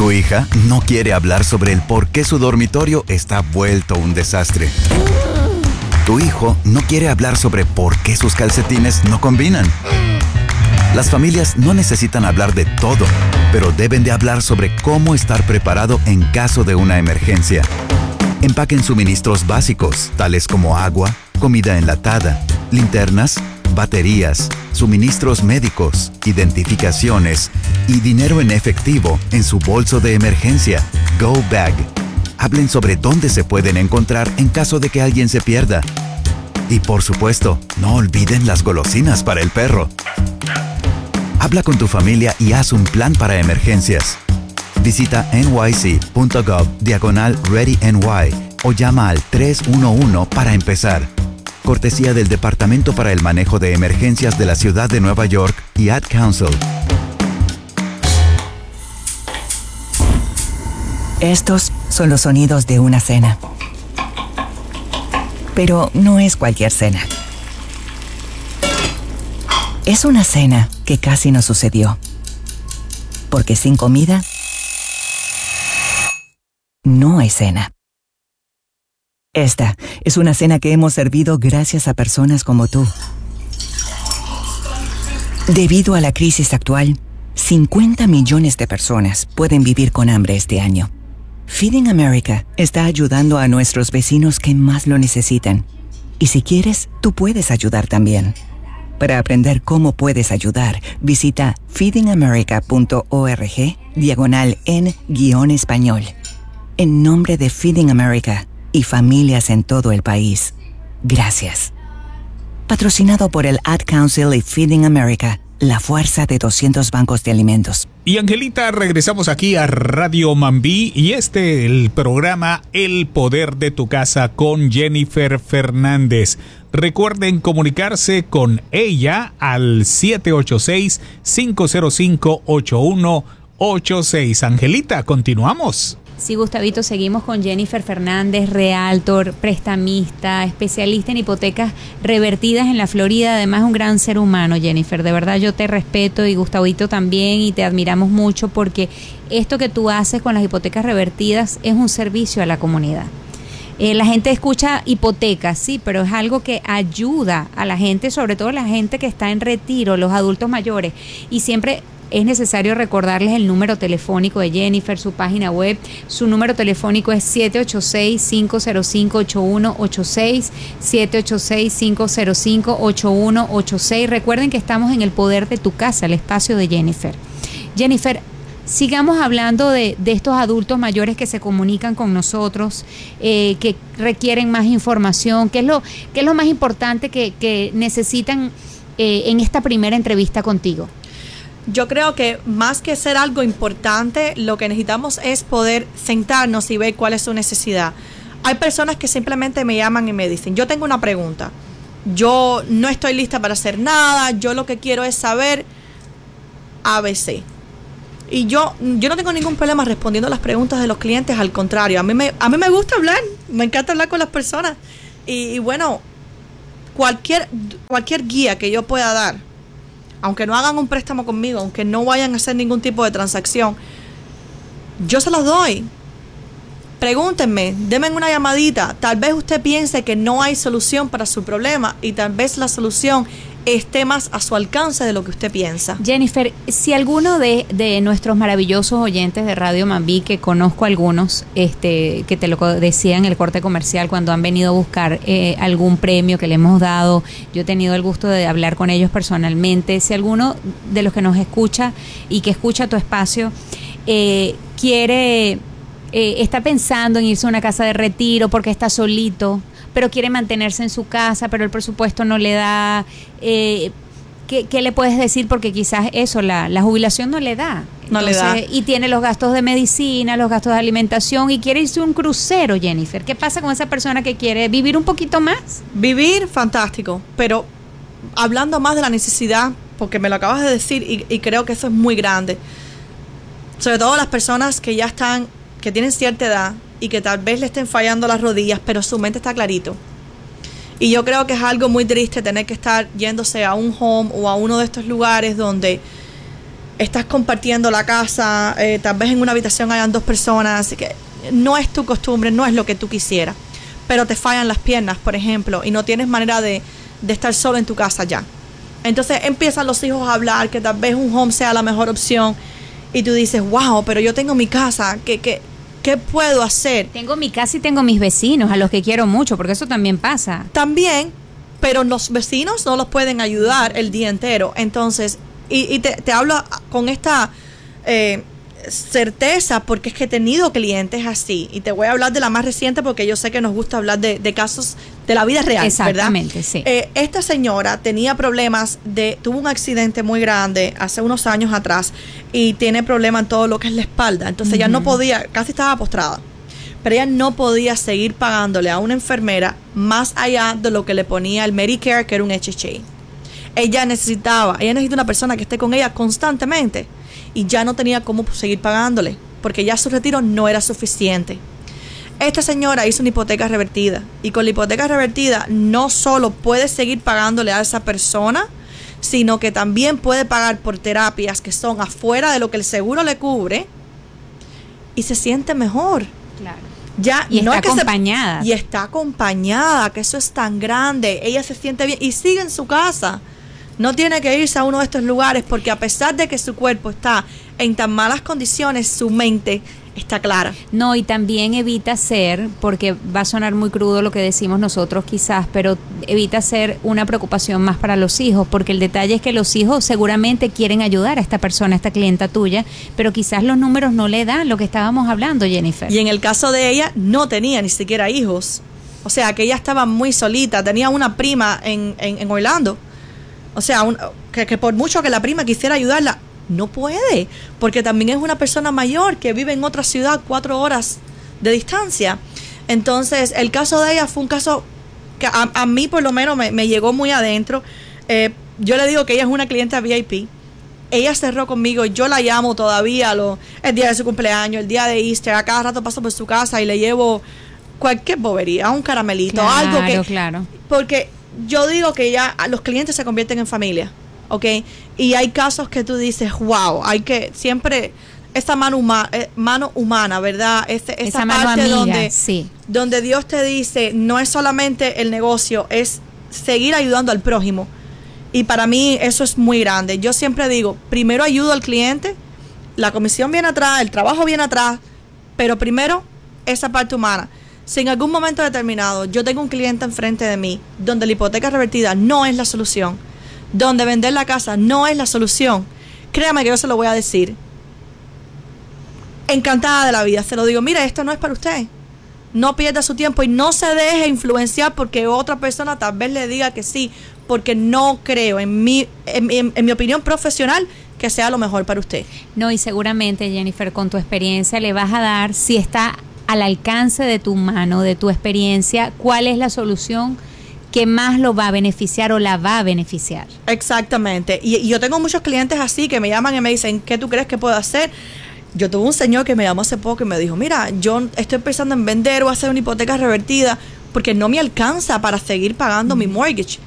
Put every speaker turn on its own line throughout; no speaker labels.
Tu hija no quiere hablar sobre el por qué su dormitorio está vuelto un desastre. Tu hijo no quiere hablar sobre por qué sus calcetines no combinan. Las familias no necesitan hablar de todo, pero deben de hablar sobre cómo estar preparado en caso de una emergencia. Empaquen suministros básicos, tales como agua, comida enlatada, linternas, baterías, suministros médicos, identificaciones y dinero en efectivo en su bolso de emergencia, Go Bag. Hablen sobre dónde se pueden encontrar en caso de que alguien se pierda. Y por supuesto, no olviden las golosinas para el perro. Habla con tu familia y haz un plan para emergencias. Visita nyc.gov/ReadyNY o llama al 311 para empezar. Cortesía del Departamento para el Manejo de Emergencias de la Ciudad de Nueva York y Ad Council.
Estos son los sonidos de una cena. Pero no es cualquier cena. Es una cena que casi no sucedió. Porque sin comida, no hay cena. Esta es una cena que hemos servido gracias a personas como tú. Debido a la crisis actual, 50 millones de personas pueden vivir con hambre este año. Feeding America está ayudando a nuestros vecinos que más lo necesitan. Y si quieres, tú puedes ayudar también. Para aprender cómo puedes ayudar, visita feedingamerica.org/en-español. En nombre de Feeding America y familias en todo el país, gracias. Patrocinado por el Ad Council y Feeding America, la fuerza de 200 bancos de alimentos.
Y Angelita, regresamos aquí a Radio Mambí y el programa El Poder de tu Casa con Jennifer Fernández. Recuerden comunicarse con ella al 786-505-8186. Angelita, continuamos.
Sí, Gustavito, seguimos con Jennifer Fernández, realtor, prestamista, especialista en hipotecas revertidas en la Florida, además un gran ser humano, Jennifer. De verdad yo te respeto y Gustavito también y te admiramos mucho porque esto que tú haces con las hipotecas revertidas es un servicio a la comunidad. La gente escucha hipotecas, sí, pero es algo que ayuda a la gente, sobre todo la gente que está en retiro, los adultos mayores, y siempre es necesario recordarles el número telefónico de Jennifer, su página web. Su número telefónico es 786-505-8186, 786-505-8186. Recuerden que estamos en El Poder de tu Casa, el espacio de Jennifer. Jennifer, sigamos hablando de estos adultos mayores que se comunican con nosotros, que requieren más información. ¿Qué es lo más importante que necesitan en esta primera entrevista contigo?
Yo creo que más que ser algo importante, lo que necesitamos es poder sentarnos y ver cuál es su necesidad. Hay personas que simplemente me llaman y me dicen, yo tengo una pregunta, yo no estoy lista para hacer nada, yo lo que quiero es saber ABC. Y yo no tengo ningún problema respondiendo a las preguntas de los clientes, al contrario, a mí me gusta hablar, me encanta hablar con las personas. Y bueno, cualquier guía que yo pueda dar, aunque no hagan un préstamo conmigo, aunque no vayan a hacer ningún tipo de transacción, yo se los doy. Pregúntenme, denme una llamadita. Tal vez usted piense que no hay solución para su problema y tal vez la solución esté más a su alcance de lo que usted piensa.
Jennifer, si alguno de nuestros maravillosos oyentes de Radio Mambí, que conozco algunos, que te lo decía en el corte comercial cuando han venido a buscar algún premio que le hemos dado, yo he tenido el gusto de hablar con ellos personalmente. Si alguno de los que nos escucha y que escucha tu espacio está pensando en irse a una casa de retiro porque está solito, pero quiere mantenerse en su casa, pero el presupuesto no le da, ¿qué le puedes decir? Porque quizás eso, la jubilación no le da.
No le da.
Y tiene los gastos de medicina, los gastos de alimentación y quiere irse a un crucero, Jennifer. ¿Qué pasa con esa persona que quiere vivir un poquito más?
Vivir, fantástico, pero hablando más de la necesidad, porque me lo acabas de decir y creo que eso es muy grande. Sobre todo las personas que ya que tienen cierta edad y que tal vez le estén fallando las rodillas, pero su mente está clarito. Y yo creo que es algo muy triste tener que estar yéndose a un home o a uno de estos lugares donde estás compartiendo la casa, tal vez en una habitación hayan 2 personas, que no es tu costumbre, no es lo que tú quisieras, pero te fallan las piernas, por ejemplo, y no tienes manera de estar solo en tu casa ya. Entonces empiezan los hijos a hablar que tal vez un home sea la mejor opción y tú dices, wow, pero yo tengo mi casa, ¿qué puedo hacer?
Tengo mi casa y tengo mis vecinos, a los que quiero mucho, porque eso también pasa.
También, pero los vecinos no los pueden ayudar el día entero. Entonces, y te hablo con esta certeza, porque es que he tenido clientes así, y te voy a hablar de la más reciente porque yo sé que nos gusta hablar de casos de la vida real.
Exactamente,
¿verdad?
Sí.
Esta señora tenía problemas tuvo un accidente muy grande hace unos años atrás y tiene problemas en todo lo que es la espalda. Entonces ella no podía, casi estaba postrada, pero ella no podía seguir pagándole a una enfermera más allá de lo que le ponía el Medicare, que era un HHA. Ella necesita una persona que esté con ella constantemente, y ya no tenía cómo seguir pagándole, porque ya su retiro no era suficiente. Esta señora hizo una hipoteca revertida, y con la hipoteca revertida no solo puede seguir pagándole a esa persona, sino que también puede pagar por terapias que son afuera de lo que el seguro le cubre, y se siente mejor.
Claro.
Ya,
y
no
está
es que
acompañada.
Y está acompañada, que eso es tan grande. Ella se siente bien y sigue en su casa. No tiene que irse a uno de estos lugares, porque a pesar de que su cuerpo está en tan malas condiciones, su mente está clara.
No, y también evita ser, porque va a sonar muy crudo lo que decimos nosotros quizás, pero evita ser una preocupación más para los hijos, porque el detalle es que los hijos seguramente quieren ayudar a esta persona, a esta clienta tuya, pero quizás los números no le dan lo que estábamos hablando, Jennifer.
Y en el caso de ella, no tenía ni siquiera hijos. O sea, que ella estaba muy solita. Tenía una prima en Orlando. O sea, que por mucho que la prima quisiera ayudarla, no puede, porque también es una persona mayor que vive en otra ciudad 4 horas de distancia. Entonces, el caso de ella fue un caso que a mí por lo menos me llegó muy adentro. Yo le digo que ella es una clienta VIP. Ella cerró conmigo, yo la llamo todavía el día de su cumpleaños, el día de Easter. A cada rato paso por su casa y le llevo cualquier bobería, un caramelito,
claro,
algo que...
Claro.
Porque yo digo que ya los clientes se convierten en familia, ¿ok? Y hay casos que tú dices, wow, hay que siempre esa mano humana, ¿verdad? Esa
mano
parte
amiga,
donde Dios te dice, no es solamente el negocio, es seguir ayudando al prójimo. Y para mí eso es muy grande. Yo siempre digo, primero ayudo al cliente, la comisión viene atrás, el trabajo viene atrás, pero primero esa parte humana. Si en algún momento determinado yo tengo un cliente enfrente de mí donde la hipoteca revertida no es la solución, donde vender la casa no es la solución, créame que yo se lo voy a decir. Encantada de la vida, se lo digo, mire, esto no es para usted. No pierda su tiempo y no se deje influenciar porque otra persona tal vez le diga que sí, porque no creo, en mi opinión profesional, que sea lo mejor para usted.
No, y seguramente, Jennifer, con tu experiencia le vas a dar, si está al alcance de tu mano, de tu experiencia, cuál es la solución que más lo va a beneficiar o la va a beneficiar.
Exactamente. Y yo tengo muchos clientes así que me llaman y me dicen, ¿qué tú crees que puedo hacer? Yo tuve un señor que me llamó hace poco y me dijo, mira, yo estoy pensando en vender o hacer una hipoteca revertida porque no me alcanza para seguir pagando mi mortgage.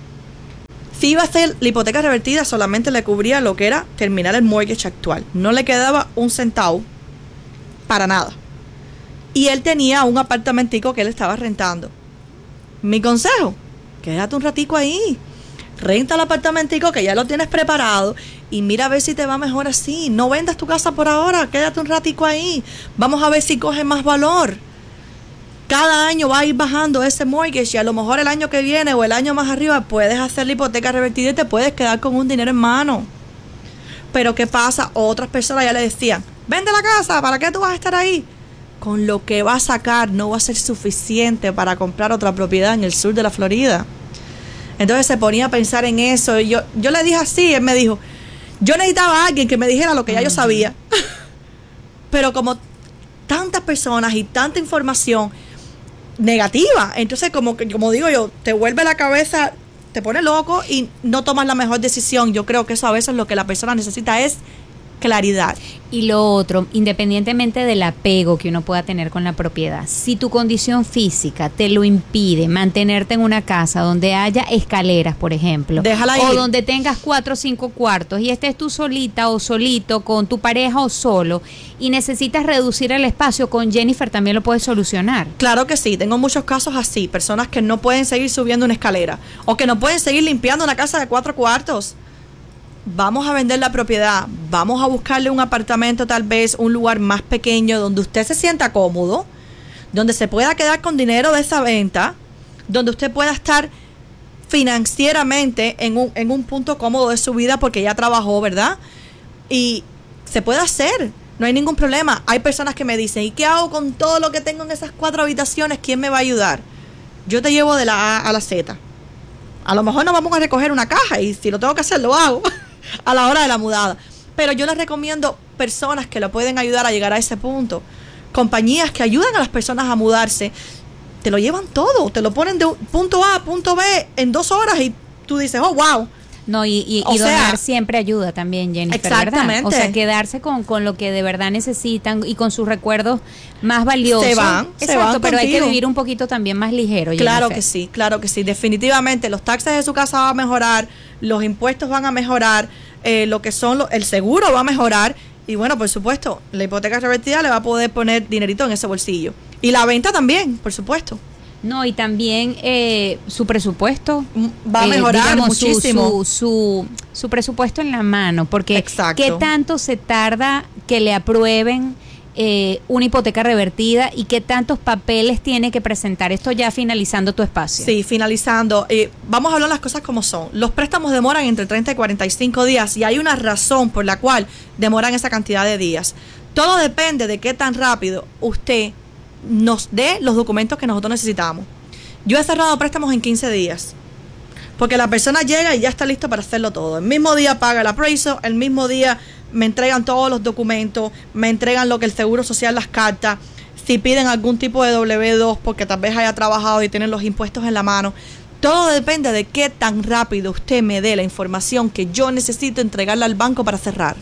Si iba a hacer la hipoteca revertida, solamente le cubría lo que era terminar el mortgage actual. No le quedaba un centavo para nada. Y él tenía un apartamentico que él estaba rentando. Mi consejo, quédate un ratico ahí. Renta el apartamentico que ya lo tienes preparado y mira a ver si te va mejor así. No vendas tu casa por ahora, quédate un ratico ahí. Vamos a ver si coge más valor. Cada año va a ir bajando ese mortgage y a lo mejor el año que viene o el año más arriba puedes hacer la hipoteca revertida y te puedes quedar con un dinero en mano. Pero ¿qué pasa? Otras personas ya le decían, vende la casa, ¿para qué tú vas a estar ahí? Con lo que va a sacar no va a ser suficiente para comprar otra propiedad en el sur de la Florida. Entonces se ponía a pensar en eso. Y yo le dije así, él me dijo, yo necesitaba a alguien que me dijera lo que ya yo sabía. Pero como tantas personas y tanta información negativa, entonces como digo yo, te vuelve la cabeza, te pone loco y no tomas la mejor decisión. Yo creo que eso a veces lo que la persona necesita es claridad.
Y lo otro, independientemente del apego que uno pueda tener con la propiedad, si tu condición física te lo impide mantenerte en una casa donde haya escaleras, por ejemplo,
déjala
o
ir.
donde tengas 4 o 5 cuartos y estés tú solita o solito con tu pareja o solo y necesitas reducir el espacio, con Jennifer también lo puedes solucionar.
Claro que sí, tengo muchos casos así, personas que no pueden seguir subiendo una escalera o que no pueden seguir limpiando una casa de 4 cuartos. Vamos a vender la propiedad, vamos a buscarle un apartamento, tal vez un lugar más pequeño donde usted se sienta cómodo, donde se pueda quedar con dinero de esa venta, donde usted pueda estar financieramente en un punto cómodo de su vida porque ya trabajó, ¿verdad? Y se puede hacer, no hay ningún problema. Hay personas que me dicen, ¿y qué hago con todo lo que tengo en esas 4 habitaciones? ¿Quién me va a ayudar? Yo te llevo de la A a la Z. A lo mejor no vamos a recoger una caja y si lo tengo que hacer, lo hago a la hora de la mudada. Pero yo les recomiendo personas que lo pueden ayudar a llegar a ese punto. Compañías que ayudan a las personas a mudarse. Te lo llevan todo, te lo ponen de punto A a punto B en 2 horas y tú dices, oh, wow.
No, y donar siempre ayuda también, Jennifer,
exactamente.
¿verdad? O sea, quedarse con lo que de verdad necesitan y con sus recuerdos más valiosos.
Se van
pero
contigo.
hay que vivir un poquito también más ligero,
Claro
Jennifer.
claro que sí. Definitivamente los taxes de su casa van a mejorar, los impuestos van a mejorar, lo que son el seguro va a mejorar y bueno, por supuesto, la hipoteca revertida le va a poder poner dinerito en ese bolsillo. Y la venta también, por supuesto.
No, y también su presupuesto
va a mejorar
digamos,
muchísimo.
Su presupuesto en la mano, porque
exacto.
¿qué tanto se tarda que le aprueben una hipoteca revertida y qué tantos papeles tiene que presentar? Esto ya finalizando tu espacio.
Sí, finalizando. Vamos a hablar las cosas como son. Los préstamos demoran entre 30 y 45 días y hay una razón por la cual demoran esa cantidad de días. Todo depende de qué tan rápido usted nos dé los documentos que nosotros necesitamos. Yo he cerrado préstamos en 15 días porque la persona llega y ya está listo para hacerlo todo. El mismo día paga el appraisal, el mismo día me entregan todos los documentos, me entregan lo que el Seguro Social, las cartas, si piden algún tipo de W2 porque tal vez haya trabajado y tienen los impuestos en la mano. Todo depende de qué tan rápido usted me dé la información que yo necesito entregarla al banco para cerrar.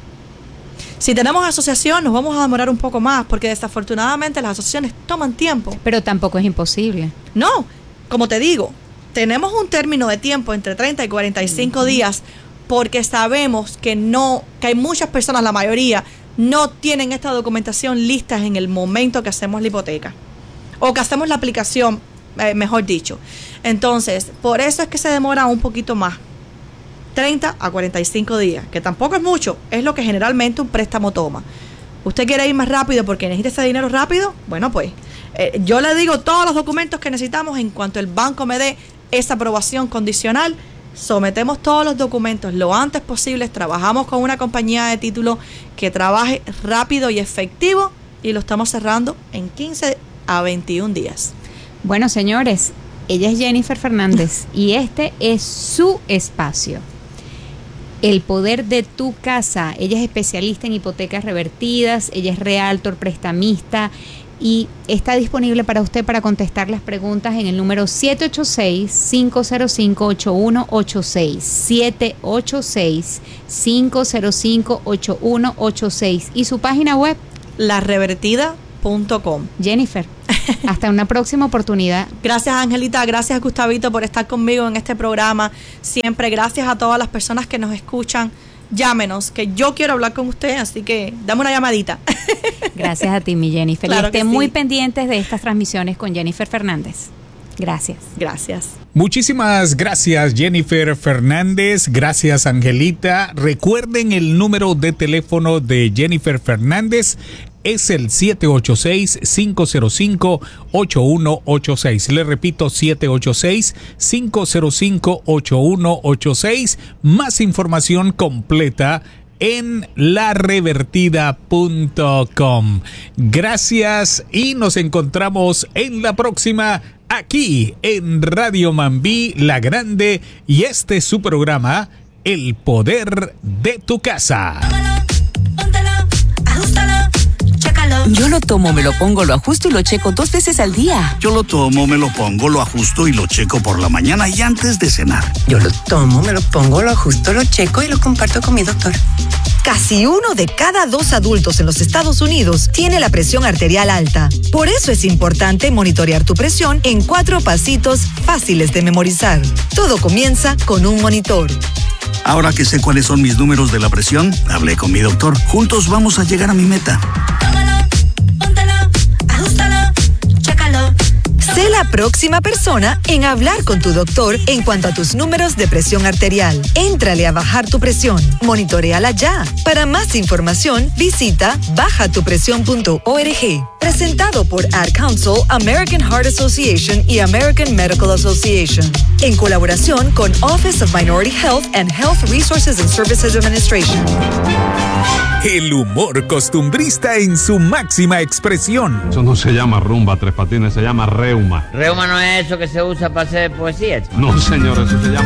Si tenemos asociación, nos vamos a demorar un poco más, porque desafortunadamente las asociaciones toman tiempo.
Pero tampoco es imposible.
No, como te digo, tenemos un término de tiempo entre 30 y 45 días, porque sabemos que hay muchas personas, la mayoría, no tienen esta documentación lista en el momento que hacemos la hipoteca, o que hacemos la aplicación, mejor dicho. Entonces, por eso es que se demora un poquito más. 30 a 45 días, que tampoco es mucho, es lo que generalmente un préstamo toma. ¿Usted quiere ir más rápido porque necesita ese dinero rápido? Bueno, pues yo le digo todos los documentos que necesitamos. En cuanto el banco me dé esa aprobación condicional, sometemos todos los documentos lo antes posible, trabajamos con una compañía de título que trabaje rápido y efectivo y lo estamos cerrando en 15 a 21 días.
Bueno, señores, ella es Jennifer Fernández y este es su espacio. El poder de tu casa. Ella es especialista en hipotecas revertidas, ella es realtor, prestamista y está disponible para usted para contestar las preguntas en el número 786-505-8186, 786-505-8186 y su página web larevertida.com. Jennifer, hasta una próxima oportunidad.
Gracias, Angelita, gracias, Gustavito, por estar conmigo en este programa. Siempre gracias a todas las personas que nos escuchan. Llámenos, que yo quiero hablar con usted, así que dame una llamadita.
Gracias a ti, mi Jennifer.
Claro,
y estén
sí,
muy pendientes de estas transmisiones con Jennifer Fernández. Gracias.
Gracias.
Muchísimas gracias, Jennifer Fernández. Gracias, Angelita. Recuerden el número de teléfono de Jennifer Fernández. Es el 786-505-8186. Le repito, 786-505-8186. Más información completa en larevertida.com. Gracias y nos encontramos en la próxima aquí en Radio Mambí La Grande y este es su programa El Poder de tu Casa.
Yo lo tomo, me lo pongo, lo ajusto y lo checo 2 veces al día.
Yo lo tomo, me lo pongo, lo ajusto y lo checo por la mañana y antes de cenar.
Yo lo tomo, me lo pongo, lo ajusto, lo checo y lo comparto con mi doctor.
Casi 1 de cada 2 adultos en los Estados Unidos tiene la presión arterial alta. Por eso es importante monitorear tu presión en 4 pasitos fáciles de memorizar. Todo comienza con un monitor.
Ahora que sé cuáles son mis números de la presión, hablé con mi doctor. Juntos vamos a llegar a mi meta.
Tómalo, póntalo, ajustalo, chécalo. Sé la próxima persona en hablar con tu doctor en cuanto a tus números de presión arterial. Éntrale a bajar tu presión. Monitoréala ya. Para más información, visita bajatupresión.org. Presentado por Ad Council, American Heart Association y American Medical Association. En colaboración con Office of Minority Health and Health Resources and Services Administration.
El humor costumbrista en su máxima expresión.
Eso no se llama rumba, Tres Patines, se llama reuma.
¿Reuma no es eso que se usa para hacer poesía, chico?
No, señor, eso se llama